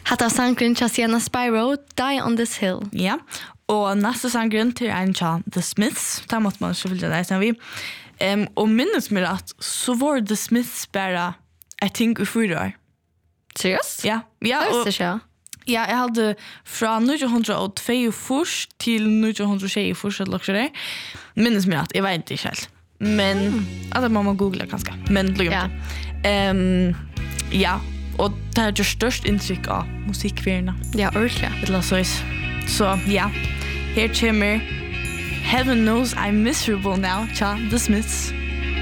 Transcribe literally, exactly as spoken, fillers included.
Hatta sangren till Sienna Spyro, Die on this hill. Ja, og nästa sangren till en tja The Smiths. Där måste man så vilja läsa vi. Um, och minns mig att så var The Smiths bara I think i fyra år. Seriöst? Ja, ja. Och, ja, jag hade från nittonhundratvå först till nittonhundratjugo först eller också där. Minns mig att jag vet inte helt. Men mm. alltså man må googla ganska. Men lugnt. Ja. Ehm um, ja, och det har ju störst intryck av musikvärlden. Ja, ordentligt. Eller så is. Så ja, här kommer Heaven Knows I'm Miserable Now, tja, The Smiths.